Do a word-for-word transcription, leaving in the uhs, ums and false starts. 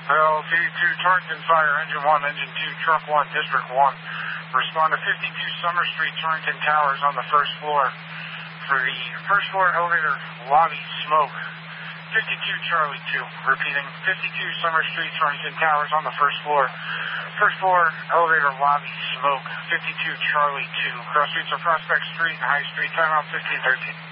L T two, Torrington Fire, Engine one, Engine two, Truck one, District one. Respond to fifty-two Summer Street, Torrington Towers on the first floor. For the first floor elevator lobby smoke, fifty-two Charlie two. Repeating, fifty-two Summer Street, Torrington Towers on the first floor. First floor elevator lobby smoke, fifty-two Charlie two. Cross streets of Prospect Street and High Street, timeout fifteen thirteen.